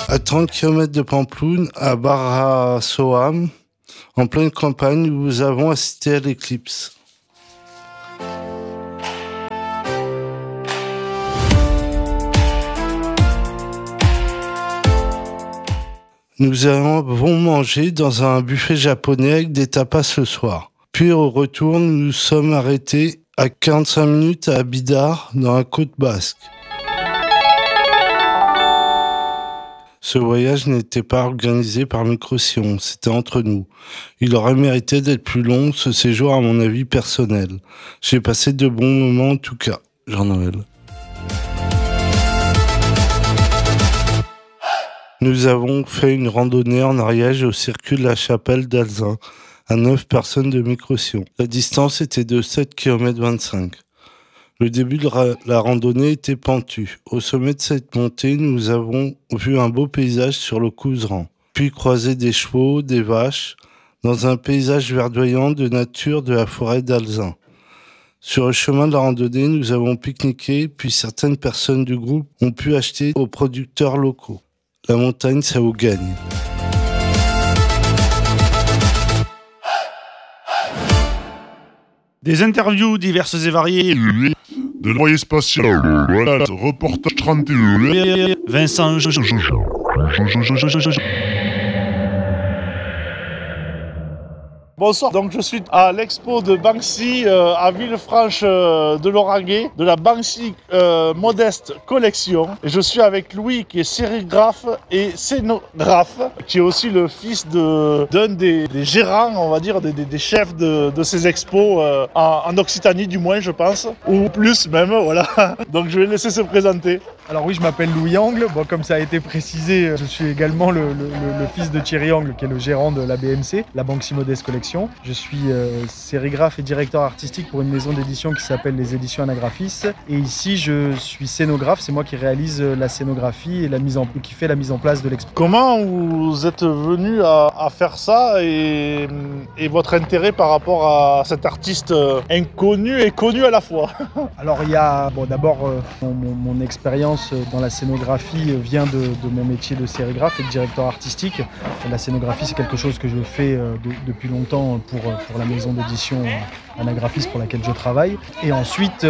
À 30 km de Pampelune, à Barra-Soham, en pleine campagne, nous avons assisté à l'éclipse. Nous avons mangé dans un buffet japonais avec des tapas le soir. Puis au retour, nous nous sommes arrêtés à 45 minutes à Bidart, dans la côte basque. Ce voyage n'était pas organisé par Microsion, c'était entre nous. Il aurait mérité d'être plus long, ce séjour à mon avis personnel. J'ai passé de bons moments en tout cas. Jean-Noël. Nous avons fait une randonnée en Ariège au circuit de la Chapelle d'Alzin, à 9 personnes de Microsion. La distance était de 7 km 25. Le début de la randonnée était pentu. Au sommet de cette montée, nous avons vu un beau paysage sur le Couserans, puis croisé des chevaux, des vaches, dans un paysage verdoyant de nature de la forêt d'Alzin. Sur le chemin de la randonnée, nous avons pique-niqué, puis certaines personnes du groupe ont pu acheter aux producteurs locaux. La montagne, ça vous gagne. Des interviews diverses et variées. De l'envoyé spatial. Voilà, reportage 31. Vincent. Bonsoir, donc je suis à l'expo de Banksy à Villefranche de Lauragais, de la Banksy Modeste Collection. Et je suis avec Louis qui est sérigraphe et scénographe, qui est aussi le fils d'un des gérants, on va dire, des chefs de ces expos en Occitanie du moins je pense, ou plus même, voilà. Donc je vais laisser se présenter. Alors oui, je m'appelle Louis Angle, bon, comme ça a été précisé, je suis également le fils de Thierry Angle qui est le gérant de la BMC, la Banksy Modeste Collection. Je suis sérigraphe et directeur artistique pour une maison d'édition qui s'appelle les Éditions Anagraphis. Et ici, je suis scénographe, c'est moi qui réalise la scénographie et qui fait la mise en place de l'expo. Comment vous êtes venu à faire ça et votre intérêt par rapport à cet artiste inconnu et connu à la fois? Alors il y a, d'abord, mon expérience dans la scénographie vient de mon métier de sérigraphe et de directeur artistique. La scénographie, c'est quelque chose que je fais depuis longtemps pour la maison d'édition Anagraphis pour laquelle je travaille. Et ensuite,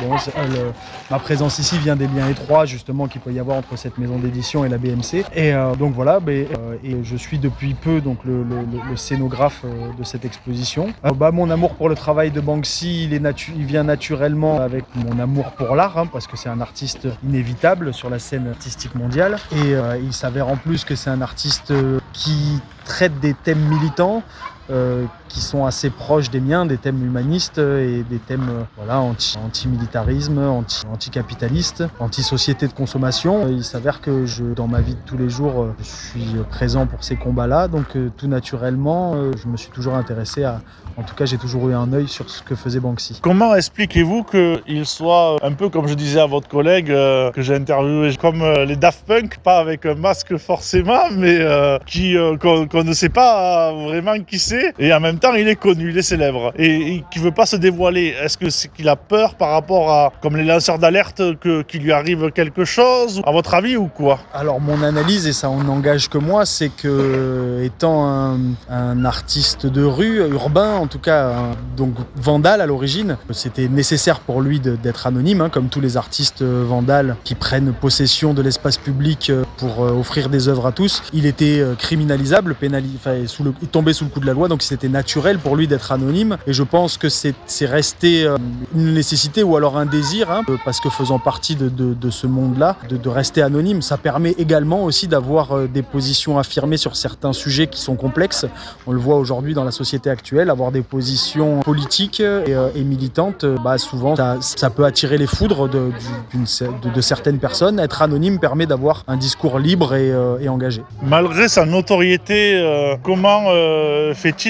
ma présence ici vient des liens étroits justement qu'il peut y avoir entre cette maison d'édition et la BMC. Et donc voilà, et je suis depuis peu donc le scénographe de cette exposition. Mon amour pour le travail de Banksy, il vient naturellement avec mon amour pour l'art, parce que c'est un artiste inévitable sur la scène artistique mondiale. Et il s'avère en plus que c'est un artiste qui traite des thèmes militants, qui sont assez proches des miens, des thèmes humanistes et des thèmes anti-militarisme, anti-capitaliste, anti-société de consommation. Il s'avère que dans ma vie de tous les jours, je suis présent pour ces combats-là, donc tout naturellement, je me suis toujours intéressé en tout cas, j'ai toujours eu un œil sur ce que faisait Banksy. Comment expliquez-vous qu'il soit un peu, comme je disais à votre collègue que j'ai interviewé, comme les Daft Punk, pas avec un masque forcément, mais qu'on ne sait pas vraiment qui c'est, et en même temps il est connu, il est célèbre, et qui veut pas se dévoiler? Est-ce que c'est qu'il a peur par rapport à, comme les lanceurs d'alerte, qu'il lui arrive quelque chose, à votre avis, ou quoi? Alors mon analyse, et ça en n'engage que moi, c'est que étant un artiste de rue, urbain, en tout cas donc vandale à l'origine, c'était nécessaire pour lui d'être anonyme, comme tous les artistes vandales qui prennent possession de l'espace public pour offrir des œuvres à tous. Il était criminalisable, il tombait sous le coup de la loi, donc c'était naturel pour lui d'être anonyme. Et je pense que c'est resté une nécessité ou alors un désir, parce que faisant partie de ce monde-là, de rester anonyme, ça permet également aussi d'avoir des positions affirmées sur certains sujets qui sont complexes. On le voit aujourd'hui dans la société actuelle, avoir des positions politiques et militantes, souvent ça peut attirer les foudres de certaines personnes. Être anonyme permet d'avoir un discours libre et engagé. Malgré sa notoriété, comment fait-il pour vivre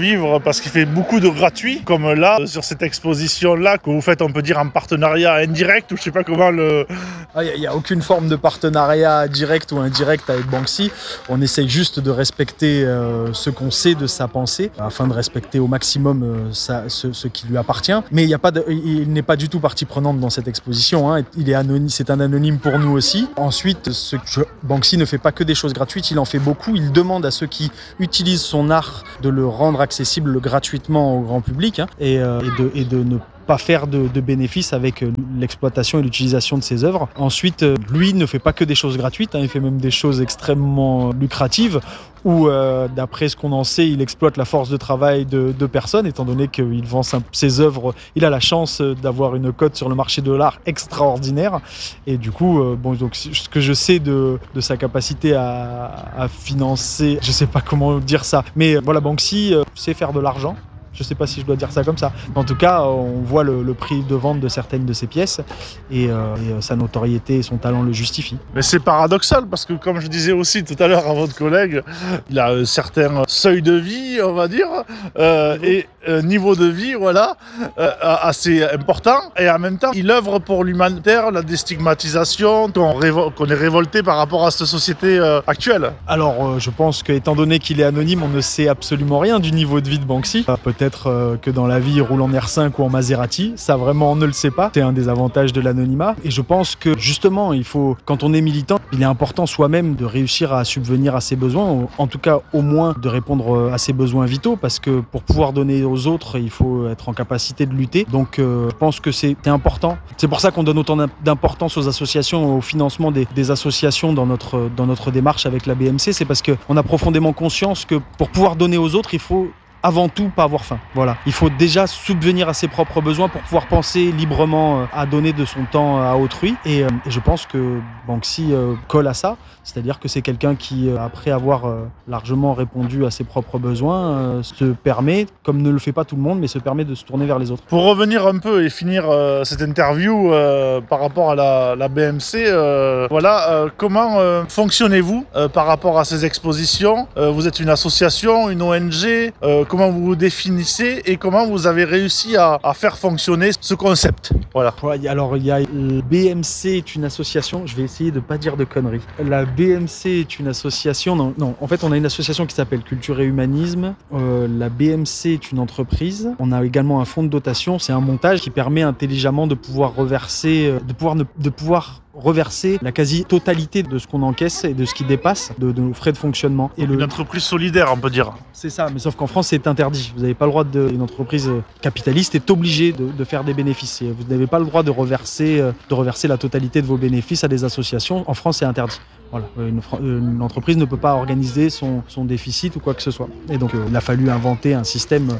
livre parce qu'il fait beaucoup de gratuits, comme là, sur cette exposition-là, que vous faites, on peut dire, en partenariat indirect, ou je sais pas comment le... Il n'y a aucune forme de partenariat direct ou indirect avec Banksy. On essaye juste de respecter ce qu'on sait de sa pensée, afin de respecter au maximum ce qui lui appartient. Mais il n'est pas du tout partie prenante dans cette exposition. Hein. Il est anonyme, c'est un anonyme pour nous aussi. Ensuite, Banksy ne fait pas que des choses gratuites, il en fait beaucoup. Il demande à ceux qui utilisent son art de le rendre accessible gratuitement au grand public, hein, et de ne pas faire de bénéfices avec l'exploitation et l'utilisation de ses œuvres. Ensuite, lui ne fait pas que des choses gratuites, hein, il fait même des choses extrêmement lucratives où, d'après ce qu'on en sait, il exploite la force de travail de personnes, étant donné qu'il vend ses œuvres. Il a la chance d'avoir une cote sur le marché de l'art extraordinaire. Et du coup, donc, ce que je sais de sa capacité à financer, je sais pas comment dire ça, mais voilà, Banksy sait faire de l'argent. Je ne sais pas si je dois dire ça comme ça. En tout cas, on voit le prix de vente de certaines de ses pièces et sa notoriété et son talent le justifient. Mais c'est paradoxal parce que, comme je disais aussi tout à l'heure à votre collègue, il a un certain seuil de vie, on va dire, et niveau de vie, voilà, assez important. Et en même temps, il œuvre pour l'humanitaire, la déstigmatisation, qu'on est révolté par rapport à cette société actuelle. Alors, je pense qu'étant donné qu'il est anonyme, on ne sait absolument rien du niveau de vie de Banksy. Peut-être que dans la vie, il roule en R5 ou en Maserati. Ça, vraiment, on ne le sait pas. C'est un des avantages de l'anonymat. Et je pense que, justement, quand on est militant, il est important soi-même de réussir à subvenir à ses besoins, en tout cas, au moins, de répondre à ses besoins vitaux, parce que pour pouvoir donner aux autres, il faut être en capacité de lutter. Donc, je pense que c'est important. C'est pour ça qu'on donne autant d'importance aux associations, au financement des associations dans notre démarche avec la BMC. C'est parce qu'on a profondément conscience que pour pouvoir donner aux autres, il faut avant tout pas avoir faim. Voilà. Il faut déjà subvenir à ses propres besoins pour pouvoir penser librement à donner de son temps à autrui. Et je pense que Banksy colle à ça. C'est-à-dire que c'est quelqu'un qui, après avoir largement répondu à ses propres besoins, se permet, comme ne le fait pas tout le monde, mais se permet de se tourner vers les autres. Pour revenir un peu et finir cette interview par rapport à la BMC, comment fonctionnez-vous par rapport à ces expositions? Vous êtes une association, une ONG, comment vous vous définissez et comment vous avez réussi à faire fonctionner ce concept? Voilà. Alors, BMC est une association, je vais essayer de ne pas dire de conneries. La BMC est une association, non, en fait on a une association qui s'appelle Culture et Humanisme, la BMC est une entreprise, on a également un fonds de dotation, c'est un montage qui permet intelligemment de pouvoir reverser, reverser la quasi-totalité de ce qu'on encaisse et de ce qui dépasse de nos frais de fonctionnement. Et une entreprise solidaire, on peut dire. C'est ça, mais sauf qu'en France, c'est interdit. Vous n'avez pas le droit une entreprise capitaliste est obligée de faire des bénéfices. Vous n'avez pas le droit de reverser la totalité de vos bénéfices à des associations. En France, c'est interdit. Voilà. Une entreprise ne peut pas organiser son déficit ou quoi que ce soit. Et donc, il a fallu inventer un système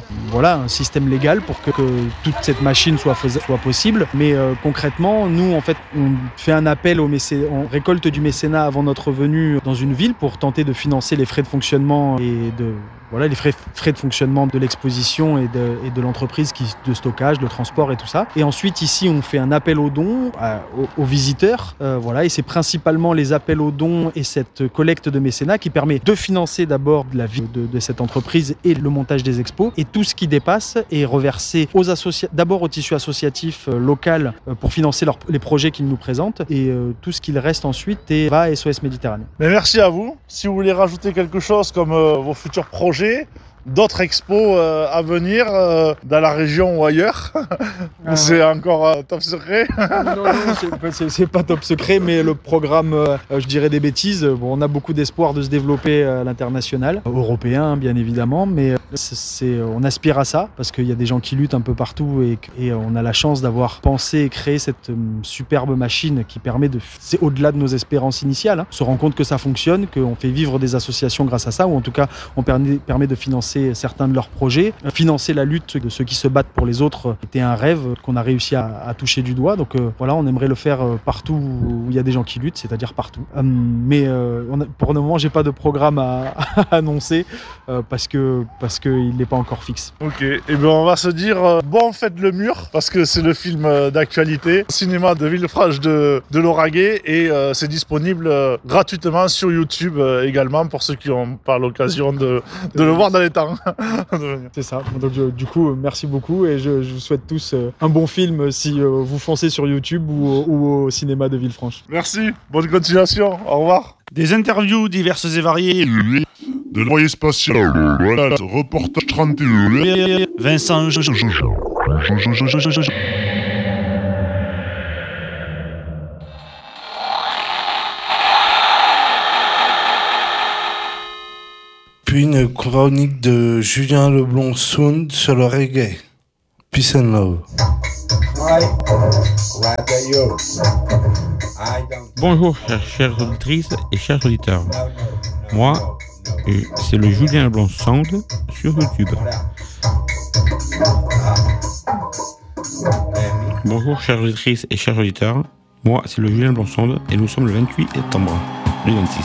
légal pour que toute cette machine soit possible. Mais concrètement, nous, en fait, on fait un appel on récolte du mécénat avant notre venue dans une ville pour tenter de financer les frais de fonctionnement et les frais de fonctionnement de l'exposition et de l'entreprise de stockage, de transport et tout ça. Et ensuite, ici, on fait un appel aux dons aux visiteurs. Et c'est principalement les appels aux dons et cette collecte de mécénat qui permet de financer d'abord la vie de cette entreprise et le montage des expos. Et tout ce qui dépasse est reversé d'abord au tissu associatif local pour financer les projets qu'ils nous présentent. Et tout ce qu'il reste ensuite va à SOS Méditerranée. Mais merci à vous. Si vous voulez rajouter quelque chose comme vos futurs projets, d'autres expos à venir dans la région ou ailleurs. C'est encore top secret. Non, c'est pas top secret, mais le programme, je dirais des bêtises. Bon, on a beaucoup d'espoir de se développer à l'international, européen bien évidemment, mais on aspire à ça parce qu'il y a des gens qui luttent un peu partout et on a la chance d'avoir pensé et créé cette superbe machine qui permet c'est au-delà de nos espérances initiales, hein. On se rend compte que ça fonctionne, qu'on fait vivre des associations grâce à ça, ou en tout cas on permet de financer certains de leurs projets. Financer la lutte de ceux qui se battent pour les autres était un rêve qu'on a réussi à toucher du doigt. Donc on aimerait le faire partout où il y a des gens qui luttent, c'est-à-dire partout. Pour le moment, j'ai pas de programme à annoncer parce qu'il n'est pas encore fixe. Ok, et on va se dire bon, faites le mur parce que c'est le film d'actualité, cinéma de Villefranche de Lauragais et c'est disponible gratuitement sur YouTube également pour ceux qui n'ont pas l'occasion de le voir dans les temps temps. C'est ça. Donc du coup, merci beaucoup et je vous souhaite tous un bon film si vous foncez sur YouTube ou au cinéma de Villefranche. Merci, bonne continuation, au revoir. Des interviews diverses et variées. De l'envoyé spatial. Voilà, reportage 31. Vincent. Puis une chronique de Julien Leblond-Sound sur le reggae. Peace and love. Bonjour chères auditrices et chers auditeurs. Moi, c'est le Julien Leblond Sound sur YouTube. Bonjour chères auditrices et chers auditeurs. Moi, c'est le Julien Leblond Sound et nous sommes le 28 septembre 2026.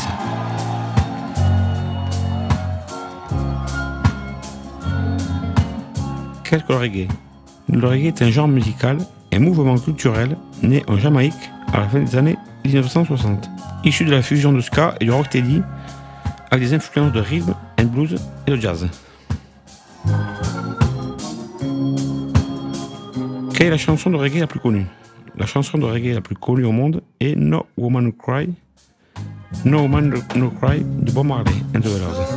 Qu'est-ce que le reggae ? Le reggae est un genre musical, un mouvement culturel né en Jamaïque à la fin des années 1960, issu de la fusion de ska et du rocksteady avec des influences de rhythm and blues et de jazz. Quelle est la chanson de reggae la plus connue ? La chanson de reggae la plus connue au monde est No Woman No Cry de Bob Marley and the Wailers.